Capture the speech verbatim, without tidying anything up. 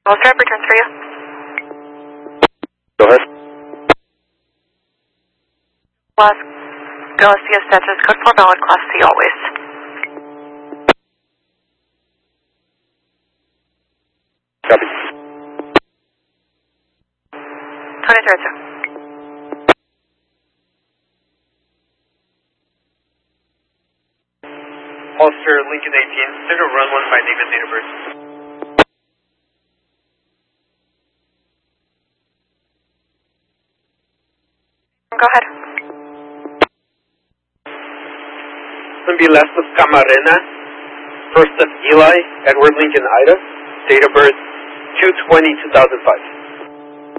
All strap returns for you. Go ahead. Las Galicia Statues, code four valid, class C always. Copy. twenty-third, sir. Holster, Lincoln eighteen, clear to run one by name and date of birth. Go ahead. Going to be last of Camarena, first of Eli, Edward Lincoln Ida, date of birth two twenty two thousand five.